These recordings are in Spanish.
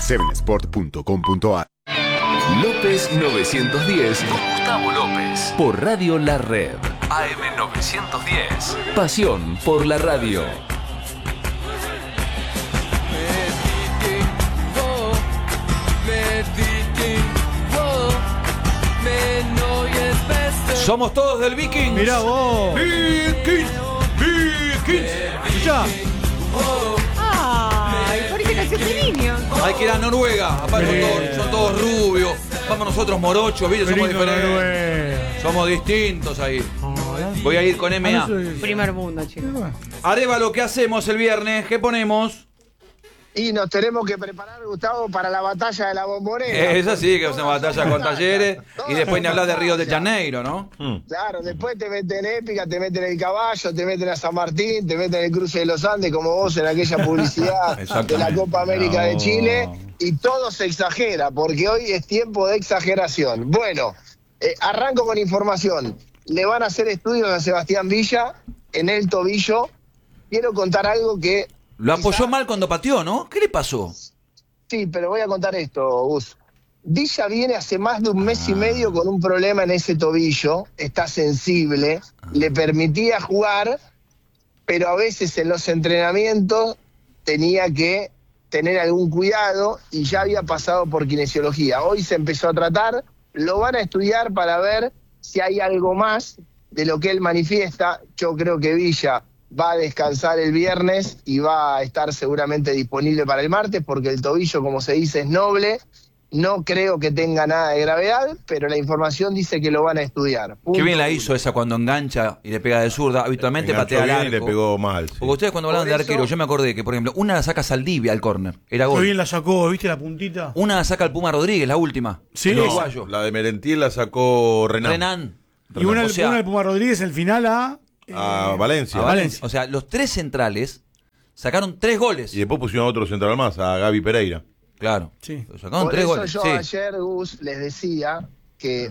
7sport.com.ar. López 910 con Gustavo López por Radio La Red AM 910. Pasión por la radio. Somos todos del Viking. Mirá vos. Vikings. Ya. Ay, ¿por qué nació este niño? Hay que ir a Noruega. Aparte son todos rubios. Vamos nosotros morochos, ¿viste? Somos diferentes. Somos distintos ahí. Voy a ir con MA. Primer mundo, chicos. Arévalo, ¿qué hacemos el viernes? ¿Qué ponemos? Y nos tenemos que preparar, Gustavo, para la batalla de la Bombonera. Es así, que es una batalla con Talleres. Y después ni hablar de Río de Janeiro, ¿no? Claro, después te meten Épica, te meten el Caballo, te meten a San Martín, te meten el Cruce de los Andes, como vos en aquella publicidad de la Copa América de Chile. Y todo se exagera, porque hoy es tiempo de exageración. Bueno, arranco con información. Le van a hacer estudios a Sebastián Villa en el tobillo. Quiero contar algo que... Lo apoyó mal cuando pateó, ¿no? ¿Qué le pasó? Sí, pero voy a contar esto, Gus. Villa viene hace más de un mes y medio con un problema en ese tobillo. Está sensible, le permitía jugar, pero a veces en los entrenamientos tenía que tener algún cuidado y ya había pasado por kinesiología. Hoy se empezó a tratar, lo van a estudiar para ver si hay algo más de lo que él manifiesta. Yo creo que Villa va a descansar el viernes y va a estar seguramente disponible para el martes, porque el tobillo, como se dice, es noble. No creo que tenga nada de gravedad, pero la información dice que lo van a estudiar. Qué bien la hizo esa cuando engancha y le pega de zurda. Habitualmente patea al arco. Y le pegó mal. Sí. Porque ustedes cuando hablaban de arquero, yo me acordé que, por ejemplo, una la saca Saldivia al córner. Era gol. Qué bien la sacó, ¿viste la puntita? Una la saca el Puma Rodríguez, la última. Sí, el No, uruguayo. la de Merentiel la sacó Renan. Y una O sea, del Puma Rodríguez el final a Valencia. a Valencia. O sea, los tres centrales sacaron 3 goles. Y después pusieron a otro central más, a Gaby Pereira. Claro. Sí. Sacaron Por 3 eso goles. yo Sí. ayer, Gus, les decía que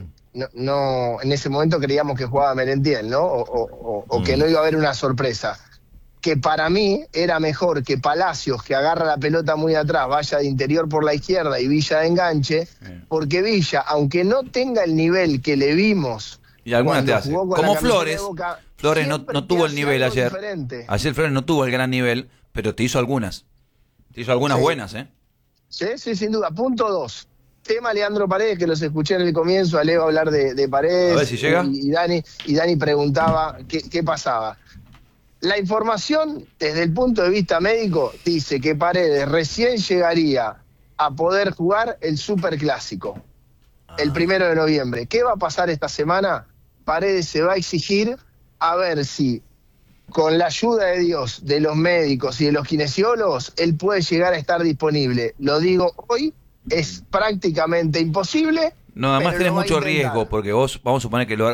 no en ese momento creíamos que jugaba Merentiel, ¿no? O que no iba a haber una sorpresa. Que para mí era mejor que Palacios, que agarra la pelota muy atrás, vaya de interior por la izquierda y Villa de enganche, porque Villa, aunque no tenga el nivel que le vimos Y algunas cuando te hace. jugó con Como la camiseta Flores. de Boca, Flores no siempre tuvo te el nivel hace algo ayer. diferente. Ayer Flores no tuvo el gran nivel, pero te hizo algunas. Te hizo algunas buenas, ¿eh? Sí, sin duda. Punto 2. Tema Leandro Paredes, que los escuché en el comienzo, a Leo hablar de Paredes. A ver si llega. Y Dani preguntaba qué pasaba. La información, desde el punto de vista médico, dice que Paredes recién llegaría a poder jugar el Superclásico, el 1 de noviembre. ¿Qué va a pasar esta semana? Paredes se va a exigir a ver si, con la ayuda de Dios, de los médicos y de los kinesiólogos, él puede llegar a estar disponible. Lo digo hoy, es prácticamente imposible. No, además pero tenés lo va a mucho intentar. riesgo, porque vos, vamos a suponer que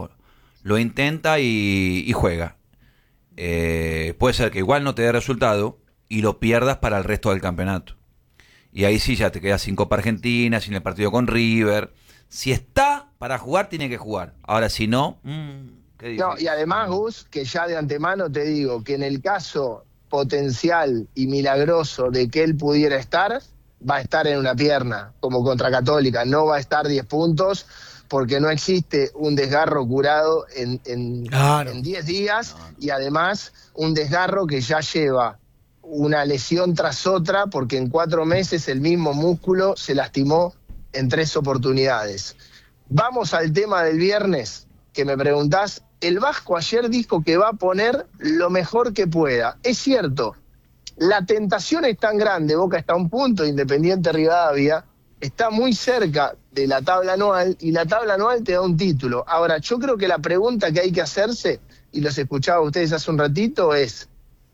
lo intenta y juega. Puede ser que igual no te dé resultado y lo pierdas para el resto del campeonato. Y ahí sí ya te quedas sin Copa Argentina, sin el partido con River. Si está para jugar, tiene que jugar. Ahora, si no, ¿qué dices? No, y además, Gus, que ya de antemano te digo que en el caso potencial y milagroso de que él pudiera estar, va a estar en una pierna, como contra Católica. No va a estar 10 puntos, porque no existe un desgarro curado en 10 días, y además un desgarro que ya lleva una lesión tras otra, porque en 4 meses el mismo músculo se lastimó en 3 oportunidades. Vamos al tema del viernes, que me preguntás. El Vasco ayer dijo que va a poner lo mejor que pueda. Es cierto, la tentación es tan grande, Boca está a un punto, Independiente Rivadavia está muy cerca de la tabla anual, y la tabla anual te da un título. Ahora, yo creo que la pregunta que hay que hacerse, y los escuchaba a ustedes hace un ratito, es: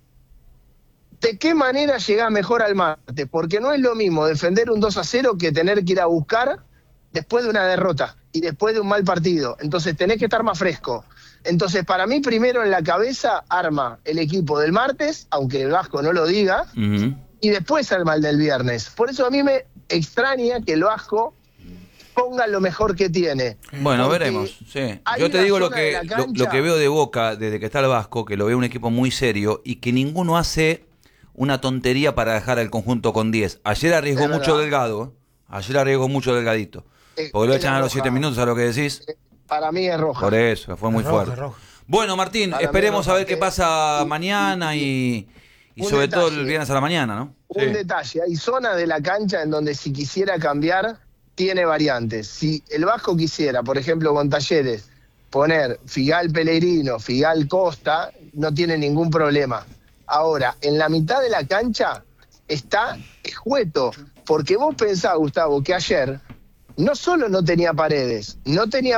¿de qué manera llegás mejor al martes? Porque no es lo mismo defender un 2-0 que tener que ir a buscar después de una derrota y después de un mal partido. Entonces tenés que estar más fresco. Entonces, para mí, primero en la cabeza arma el equipo del martes, aunque el Vasco no lo diga, y después arma el del viernes. Por eso a mí me extraña que el Vasco ponga lo mejor que tiene. Bueno, Porque veremos. Sí. hay Yo te una digo lo zona de que la cancha- veo de Boca desde que está el Vasco, que lo veo un equipo muy serio y que ninguno hace una tontería para dejar al conjunto con 10. Ayer arriesgó Es mucho verdad. Delgado. Ayer arriesgó mucho Delgadito. Porque lo Es echan la a los 7 roja. minutos, a lo que decís. Para mí es roja. Por eso, fue muy Roja, fuerte. roja. Bueno, Martín, Para mí esperemos roja, a ver qué que- pasa mañana y un sobre todo detalle. el viernes a la mañana, ¿no? Un detalle, hay zonas de la cancha en donde si quisiera cambiar, tiene variantes. Si el Vasco quisiera, por ejemplo, con Talleres, poner Figal Pellegrino, Figal Costa, no tiene ningún problema. Ahora, en la mitad de la cancha está escueto, porque vos pensás, Gustavo, que ayer no solo no tenía Paredes, no tenía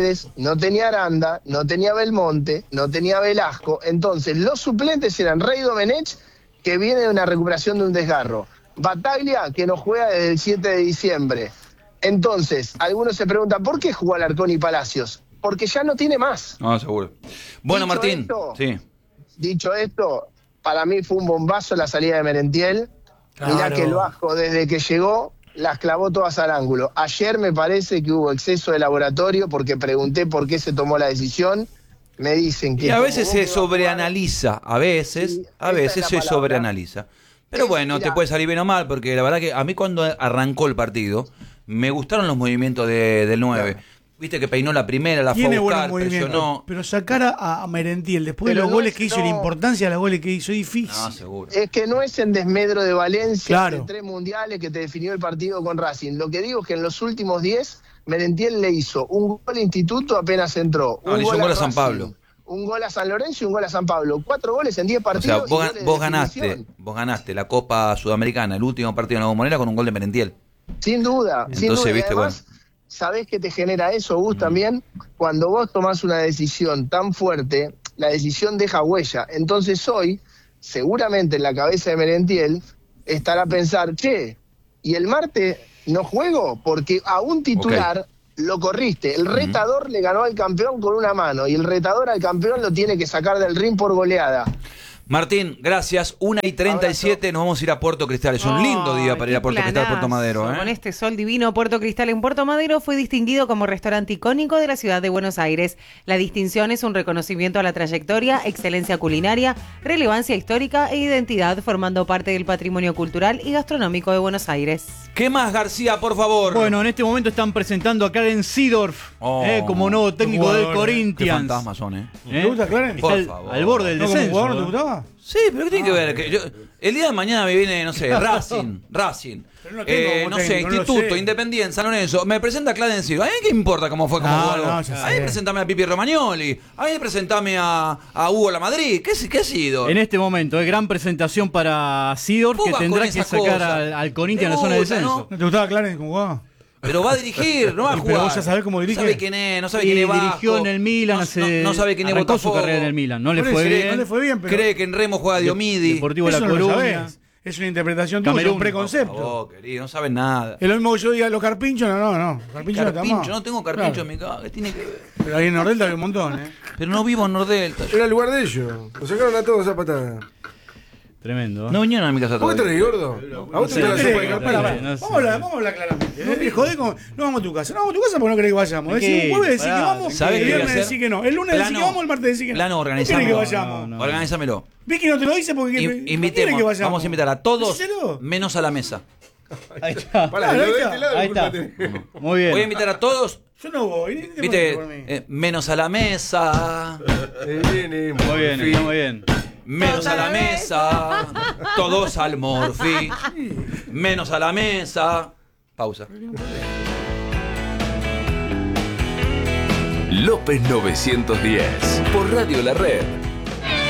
Aranda, no tenía Belmonte, no tenía Velasco, entonces los suplentes eran Rey Domenech, que viene de una recuperación de un desgarro, Bataglia, que no juega desde el 7 de diciembre. Entonces, algunos se preguntan, ¿por qué jugó Alarcón y Palacios? Porque ya no tiene más. No, seguro. Bueno, Dicho Martín, esto, sí. Dicho esto, para mí fue un bombazo la salida de Merentiel. Mirá Claro. que el Vasco, desde que llegó, las clavó todas al ángulo. Ayer me parece que hubo exceso de laboratorio porque pregunté por qué se tomó la decisión. Me dicen que... Y a veces como se vos me vas a jugar- sobreanaliza, a veces Sí, esa es la se palabra. sobreanaliza. Pero bueno, Mirá. te puede salir bien o mal, porque la verdad que a mí cuando arrancó el partido, me gustaron los movimientos del 9. Viste que peinó la primera, la fue Tiene a buscar, buenos movimientos. presionó. Pero sacar a Merentiel después de Pero los no goles es- que hizo y no. la importancia de los goles que hizo, es difícil. No, seguro. Es que no es en desmedro de Valencia, Claro. de 3 mundiales que te definió el partido con Racing. Lo que digo es que en los últimos 10, Merentiel le hizo un gol a Instituto apenas entró. No, le hizo un gol a San Racing, Pablo. Un gol a San Lorenzo y un gol a San Pablo. 4 goles en 10 O sea, partidos. vos, y goles de vos definición. ganaste la Copa Sudamericana, el último partido en la Bombonera con un gol de Merentiel. Sin duda, sin Entonces, duda. Y viste, además, ¿sabés qué te genera eso, Gus, también? Cuando vos tomás una decisión tan fuerte, la decisión deja huella. Entonces hoy, seguramente en la cabeza de Merentiel, estará a pensar, che, ¿y el martes no juego? Porque a un titular lo corriste. El retador le ganó al campeón con una mano y el retador al campeón lo tiene que sacar del ring por goleada. Martín, gracias. 1:37, nos vamos a ir a Puerto Cristal. Es un lindo día para ir a Puerto Cristal, Puerto Madero. Con este sol divino, Puerto Cristal en Puerto Madero fue distinguido como restaurante icónico de la ciudad de Buenos Aires. La distinción es un reconocimiento a la trayectoria, excelencia culinaria, relevancia histórica e identidad, formando parte del patrimonio cultural y gastronómico de Buenos Aires. ¿Qué más, García, por favor? Bueno, en este momento están presentando a Clarence Seedorf como nuevo técnico del Jugador, Qué Corinthians. fantasmas son, ¿eh? ¿Te gusta, Clarence? Está Por al, favor. al borde del ¿No como descenso. jugador no te ¿eh? gustaba? Sí, pero ¿qué tiene que ver? Que el día de mañana me viene, no sé, Racing, Pero no tengo como no sé, técnico, no lo Instituto, sé. Independiente, San Lorenzo, me presenta a Clarence Seedorf. ¿A mí qué me importa cómo fue como No, jugador? no, ya A mí sé. presentame a Pipi Romagnoli, a mí presentame a Hugo Lamadrid. ¿Qué ha sido? En este momento, es gran presentación para Seedorf, que Vos vas tendrá con que esas sacar cosas. al Corinthians en la Me zona de gusta, descenso. ¿No te gustaba Clarence como jugaba? Pero va a dirigir, no va a Y jugar. pero vos ya sabés cómo dirige. No sabe quién es, no sabe Y quién es Vasco. dirigió en el Milan, no sabe quién es arrancó su Botafogo. carrera en el Milan. No le Por fue eso, bien. no le fue bien, pero Cree que en Remo juega Diomidi. Deportivo eso La no lo Coruña. sabés. Es una interpretación tuya, Camerún. un preconcepto. Oh, querido, no sabe nada. Es lo mismo que yo diga los carpinchos, no. Carpincho no está Carpincho, más. no tengo carpincho Claro. en mi casa. ¿Qué tiene que ver? Pero ahí en Nordelta hay un montón, ¿eh? Pero no vivo en Nordelta. Era el lugar de ellos. Lo sacaron a todos a patada. Tremendo. No vinieron a mi casa ¿Por qué te todavía. reís, gordo? A vos te No la sé, sopa de no sé, carpeta. no sé. Vamos a hablar claramente. ¿Eh? Jodé con, no vamos a tu casa. No vamos a tu casa porque no querés que vayamos. ¿Qué? Decís un jueves decís que Pará, vamos, ¿sabés el qué voy a viernes hacer? decís que no. El lunes decís que vamos, el martes decís que no. Plano No organizado. quiere que No, vayamos. no. Organízamelo. Vicky no te lo dice porque no quiere Invitemos. que vayamos. Vamos a invitar a todos, Díselo. menos a la mesa. Ahí está. Pará, Claro, lo ahí de está. este lado, Ahí está. disculpate. Muy bien. Voy a invitar a todos, Yo no voy. ni te viste, preocupes por mí. menos a la mesa. Muy bien, está muy bien. Menos a la mesa, todos al Morphy. Menos a la mesa. Pausa. López 910 por Radio La Red.